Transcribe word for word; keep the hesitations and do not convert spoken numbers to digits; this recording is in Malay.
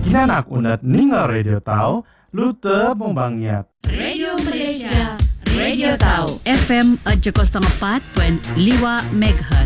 Inanak unat ninga radio tau, lute pembangnyat. Radio Malaysia, Radio Tau, F M tujuh kosong empat titik lima MHz.